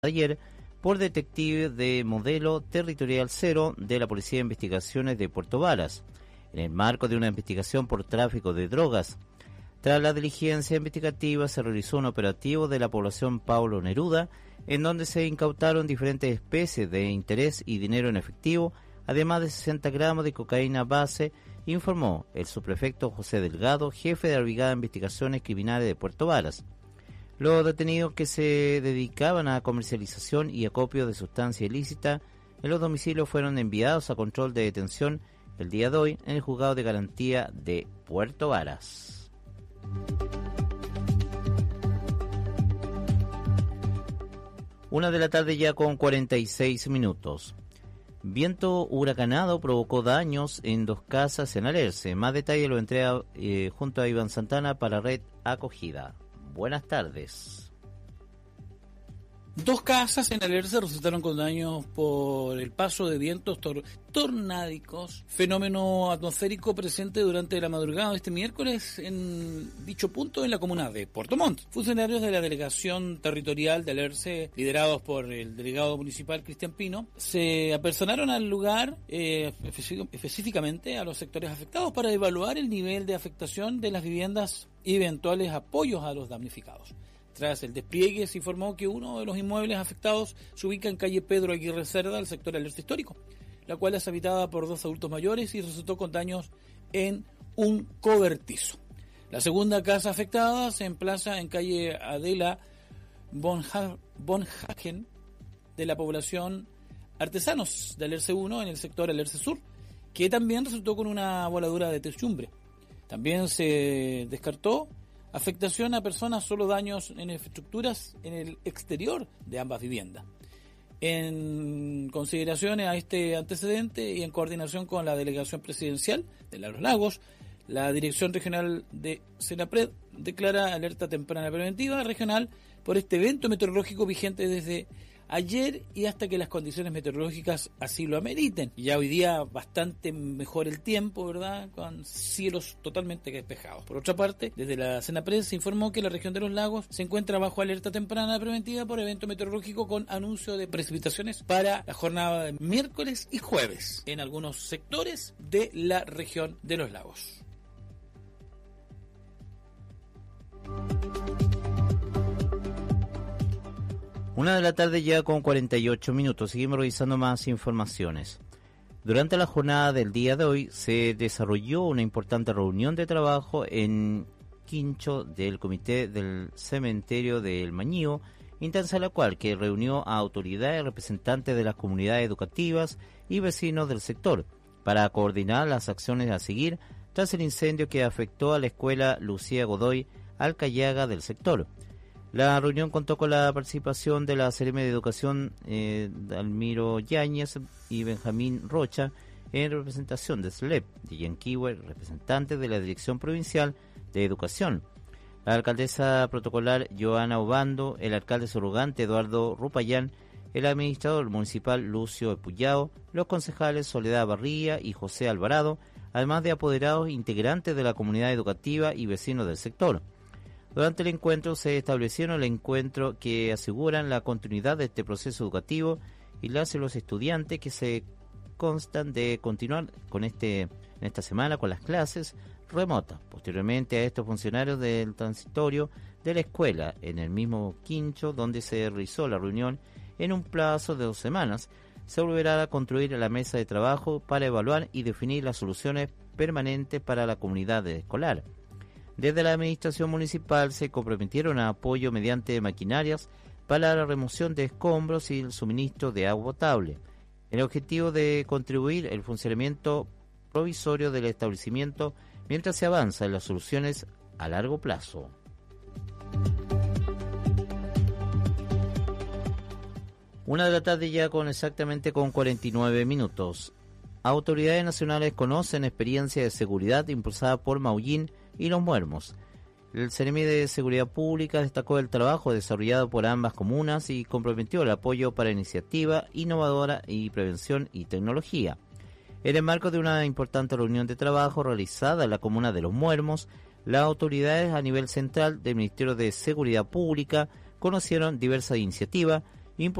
ayer por detective de modelo territorial 0 de la Policía de Investigaciones de Puerto Varas, en el marco de una investigación por tráfico de drogas. Tras la diligencia investigativa se realizó un operativo de la población Pablo Neruda, en donde se incautaron diferentes especies de interés y dinero en efectivo, además de 60 gramos de cocaína base, informó el subprefecto José Delgado, jefe de la Brigada de Investigaciones Criminales de Puerto Varas. Los detenidos que se dedicaban a comercialización y acopio de sustancia ilícita en los domicilios fueron enviados a control de detención el día de hoy en el Juzgado de Garantía de Puerto Varas. Una de la tarde ya con 46 minutos. Viento huracanado provocó daños en 2 casas en Alerce. Más detalles lo entrega junto a Iván Santana para Red Acogida. Buenas tardes. 2 casas en Alerce resultaron con daños por el paso de vientos tornádicos, fenómeno atmosférico presente durante la madrugada de este miércoles en dicho punto en la comuna de Puerto Montt. Funcionarios de la delegación territorial de Alerce, liderados por el delegado municipal Cristian Pino, se apersonaron al lugar, específicamente a los sectores afectados, para evaluar el nivel de afectación de las viviendas y eventuales apoyos a los damnificados. Tras el despliegue se informó que uno de los inmuebles afectados se ubica en calle Pedro Aguirre Cerda, al sector Alerce Histórico, la cual es habitada por 2 adultos mayores y resultó con daños en un cobertizo. La segunda casa afectada se emplaza en calle Adela Bonhagen de la población Artesanos de Alerce 1 en el sector Alerce Sur, que también resultó con una voladura de techumbre. También se descartó afectación a personas, solo daños en infraestructuras en el exterior de ambas viviendas. En consideración a este antecedente y en coordinación con la Delegación Presidencial de Los Lagos, la Dirección Regional de Senapred declara alerta temprana preventiva regional por este evento meteorológico vigente desde ayer y hasta que las condiciones meteorológicas así lo ameriten. Ya hoy día bastante mejor el tiempo, ¿verdad? Con cielos totalmente despejados. Por otra parte, desde la Senapred se informó que la región de Los Lagos se encuentra bajo alerta temprana preventiva por evento meteorológico con anuncio de precipitaciones para la jornada de miércoles y jueves en algunos sectores de la región de Los Lagos. Una de la tarde ya con 48 minutos. Seguimos revisando más informaciones. Durante la jornada del día de hoy se desarrolló una importante reunión de trabajo en Quincho del Comité del Cementerio del Mañío, instancia la cual que reunió a autoridades, representantes de las comunidades educativas y vecinos del sector para coordinar las acciones a seguir tras el incendio que afectó a la escuela Lucía Godoy Alcayaga del sector. La reunión contó con la participación de la Seremi de Educación Dalmiro Yáñez y Benjamín Rocha en representación de SLEP, de Yanquiwe, representante de la Dirección Provincial de Educación, la alcaldesa protocolar Joana Obando, el alcalde surrogante Eduardo Rupayán, el administrador municipal Lucio Epuyao, los concejales Soledad Barría y José Alvarado, además de apoderados integrantes de la comunidad educativa y vecinos del sector. Durante el encuentro se establecieron el encuentro que aseguran la continuidad de este proceso educativo y los estudiantes que se constan de continuar con en esta semana con las clases remotas. Posteriormente a estos funcionarios del transitorio de la escuela en el mismo Quincho donde se realizó la reunión en un plazo de 2 semanas, se volverá a construir la mesa de trabajo para evaluar y definir las soluciones permanentes para la comunidad escolar. Desde la administración municipal se comprometieron a apoyo mediante maquinarias para la remoción de escombros y el suministro de agua potable. El objetivo de contribuir el funcionamiento provisorio del establecimiento mientras se avanza en las soluciones a largo plazo. Una de la tarde ya con 49 minutos. Autoridades nacionales conocen experiencia de seguridad impulsada por Maullín y Los Muermos. El Seremi de Seguridad Pública destacó el trabajo desarrollado por ambas comunas y comprometió el apoyo para iniciativa innovadora y prevención y tecnología. En el marco de una importante reunión de trabajo realizada en la comuna de Los Muermos, las autoridades a nivel central del Ministerio de Seguridad Pública conocieron diversas iniciativas